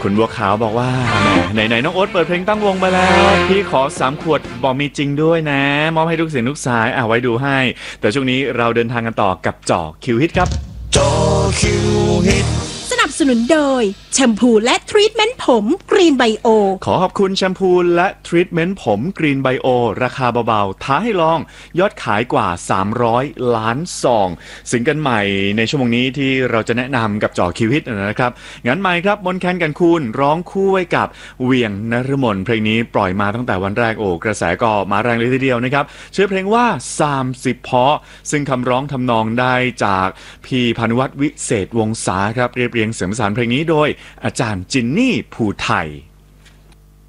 คุณบัวขาวบอกว่าไหนน้องโอ๊ตเปิดเพลงตั้งวงมาแล้วพี่ขอ3 ขวดบอกมีจริงด้วยนะมอบให้ทุกเสียงทุกสายไว้ดูให้แต่ช่วงนี้เราเดินทางกันต่อกับจ่อคิวฮิตครับจ่อคิวฮิตสนับสนุนโดยแชมพูและทรีทเมนต์ผมกรีนไบโอขอขอบคุณแชมพูและทรีทเมนต์ผมกรีนไบโอราคาเบาๆท้าให้ลองยอดขายกว่า300 ล้านซองซิงเกิลใหม่ในชั่วโมงนี้ที่เราจะแนะนำกับจ่อคิวฮิตนะครับงั้นใหม่ครับมนแคนกันคูณร้องคู่ไว้กับเวียงนฤมลเพลงนี้ปล่อยมาตั้งแต่วันแรกกระแสก็มาแรงเลยทีเดียวนะครับชื่อเพลงว่า30เพาะซึ่งคำร้องทำนองได้จากพี่พานุวัฒน์วิเศษวงศาครับเรียบเรียงเสียงประสานเพลงนี้โดยอาจารย์จินนี่ภูไทย